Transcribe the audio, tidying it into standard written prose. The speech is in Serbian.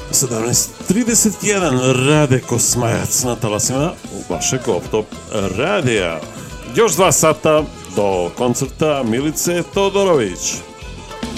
17:31 Rade Kosmajac na talasima vašeg Optop radija. Još 2 sata do koncerta Milice Todorović.